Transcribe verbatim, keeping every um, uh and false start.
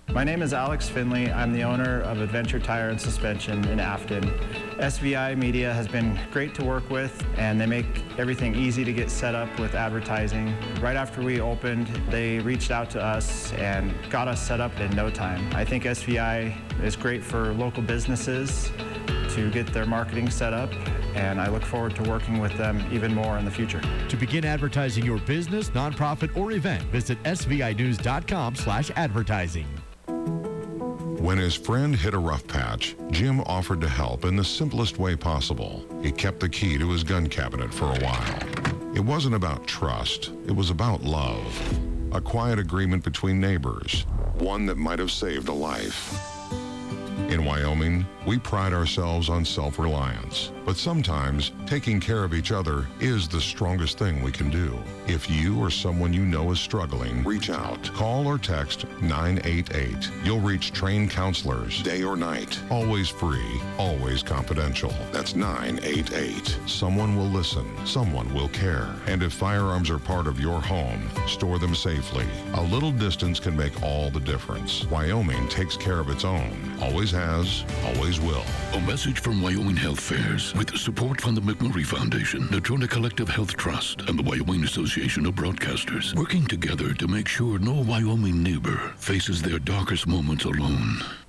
My name is Alex Finley. I'm the owner of Adventure Tire and Suspension in Afton. S V I Media has been great to work with, and they make everything easy to get set up with advertising. Right after we opened, they reached out to us and got us set up in no time. I think S V I is great for local businesses to get their marketing set up, and I look forward to working with them even more in the future. To begin advertising your business, nonprofit, or event, visit S V I news dot com slash advertising. When his friend hit a rough patch, Jim offered to help in the simplest way possible. He kept the key to his gun cabinet for a while. It wasn't about trust, it was about love. A quiet agreement between neighbors, one that might have saved a life. In Wyoming, we pride ourselves on self-reliance, but sometimes taking care of each other is the strongest thing we can do. If you or someone you know is struggling, reach out. Call or text nine eight eight. You'll reach trained counselors, day or night, always free, always confidential. That's nine eight eight. Someone will listen, someone will care. And if firearms are part of your home, store them safely. A little distance can make all the difference. Wyoming takes care of its own, always has, always will. A message from Wyoming Health Fairs with support from the McMurray Foundation, Natrona Collective Health Trust, and the Wyoming Association of Broadcasters, working together to make sure no Wyoming neighbor faces their darkest moments alone.